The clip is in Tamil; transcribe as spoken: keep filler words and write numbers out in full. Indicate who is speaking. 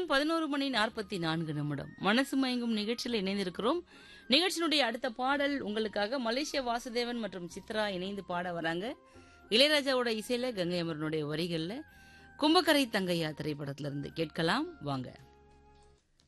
Speaker 1: பதினொரு மணி நாற்பத்தி நான்கு நிமிடம். மனசு மயங்கும் நிகழ்ச்சியில் இணைந்திருக்கிறோம். நிகழ்ச்சியினுடைய அடுத்த பாடல் உங்களுக்காக மலேசிய வாசுதேவன் மற்றும் சித்ரா இணைந்து பாட வராங்க. இளையராஜாவோட இசையில, கங்கை அமரனுடைய வரிகள்ல, கும்பக்கரை தங்கையா திரைப்படத்திலிருந்து கேட்கலாம் வாங்க.